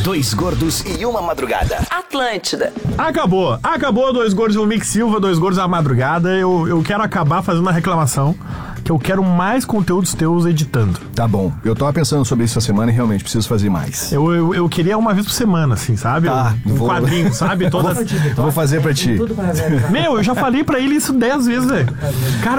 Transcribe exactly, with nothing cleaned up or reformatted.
Dois gordos e uma madrugada. Atlântida. Acabou, acabou Dois Gordos e um Mick Silva, Dois Gordos à Madrugada. Eu, eu quero acabar fazendo uma reclamação, que eu quero mais conteúdos teus editando. Tá bom, eu tava pensando sobre isso essa semana e realmente preciso fazer mais. Eu, eu, eu queria uma vez por semana, assim, sabe? Tá, um vou... quadrinho, sabe? Todas... Vou fazer pra ti. Meu, eu já falei pra ele isso dez vezes, velho. Cara,